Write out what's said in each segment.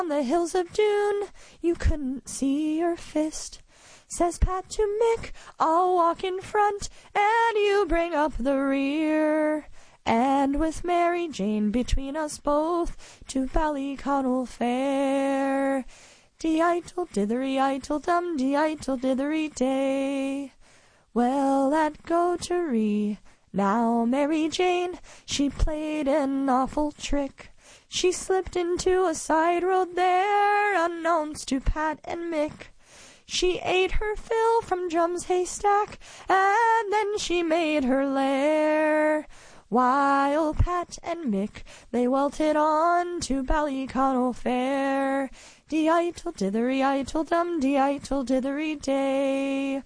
on the hills of Doon, you couldn't see your fist. Says Pat to Mick, I'll walk in front, and you bring up the rear. And with Mary Jane between us both, to Ballyconnell fair. Dee-itle dithery-itle dum, dee-itle dithery day. Well, that go to ree. Now Mary Jane, she played an awful trick. She slipped into a side road there, unknowns to Pat and Mick. She ate her fill from Drum's haystack, and then she made her lair. While Pat and Mick, they welted on to Ballyconnell fair. Dee-itle dithery-itle dum, dee-itle dithery day.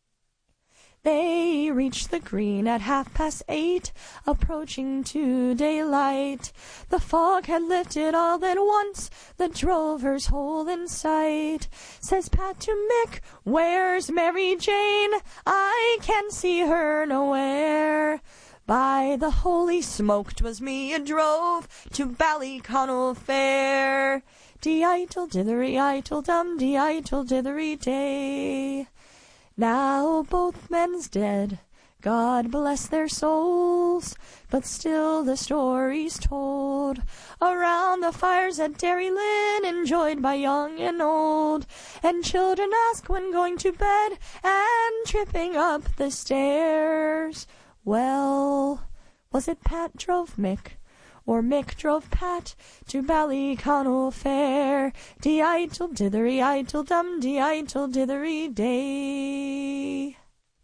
They reached the green at 8:30, approaching to daylight. The fog had lifted all at once, the drovers whole in sight. Says Pat to Mick, where's Mary Jane? I can't see her nowhere. By the holy smoke, 'twas me a drove to Ballyconnell fair. Dee-itle dithery-itle dum, dee-itle dithery day. Now both men's dead, God bless their souls, but still the story's told around the fires at Derry Lynn, enjoyed by young and old, and children ask when going to bed and tripping up the stairs. Well, was it Pat drove Mick, or Mick drove Pat to Ballyconnell fair? Dee-itle dithery-itle dum, dee-itle dithery day.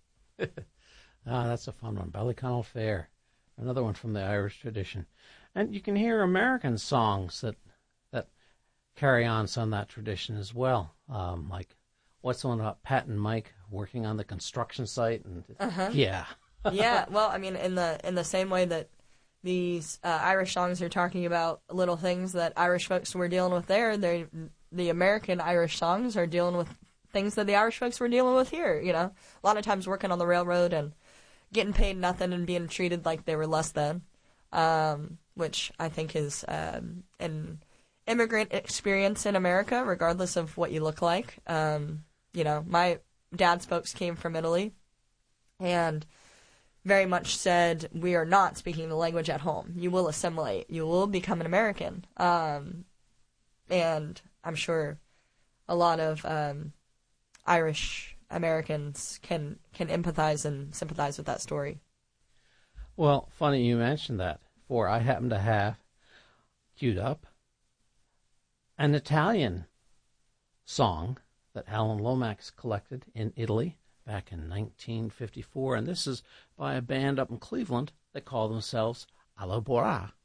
That's a fun one. Ballyconnell fair. Another one from the Irish tradition. And you can hear American songs that carry on some of that tradition as well. Like, what's the one about Pat and Mike working on the construction site? And Yeah. Yeah, well, I mean, in the same way that these Irish songs are talking about little things that Irish folks were dealing with there, the American Irish songs are dealing with things that the Irish folks were dealing with here, you know? A lot of times working on the railroad and getting paid nothing and being treated like they were less than, which I think is an immigrant experience in America, regardless of what you look like. You know, my dad's folks came from Italy, and very much said, we are not speaking the language at home. You will assimilate. You will become an American. And I'm sure a lot of Irish Americans can empathize and sympathize with that story. Well, funny you mentioned that, for I happen to have queued up an Italian song that Alan Lomax collected in Italy back in 1954, and this is by a band up in Cleveland that call themselves Alla Borà.